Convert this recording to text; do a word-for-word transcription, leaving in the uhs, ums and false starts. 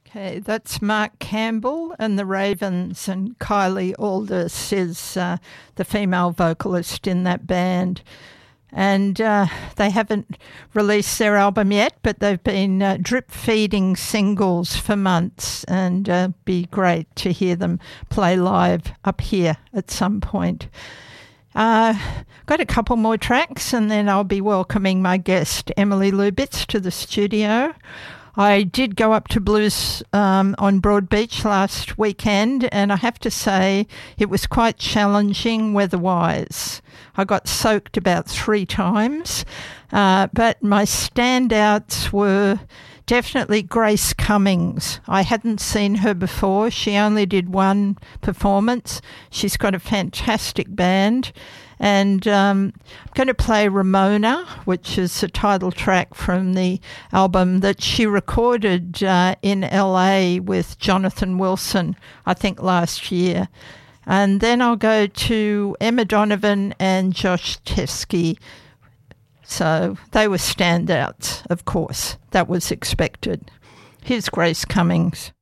Okay, that's Mark Campbell and the Ravens, and Kylie Aldous is uh, the female vocalist in that band. And uh, they haven't released their album yet, but they've been uh, drip-feeding singles for months, and uh, be great to hear them play live up here at some point. Uh, got a couple more tracks, and then I'll be welcoming my guest, Emily Lubitz, to the studio. I did go up to Blues um, on Broadbeach last weekend, and I have to say it was quite challenging weather-wise. I got soaked about three times, uh, but my standouts were definitely Grace Cummings. I hadn't seen her before. She only did one performance. She's got a fantastic band. And um, I'm going to play Ramona, which is the title track from the album that she recorded uh, in L A with Jonathan Wilson, I think last year. And then I'll go to Emma Donovan and Josh Teskey. So they were standouts, of course. That was expected. Here's Grace Cummings.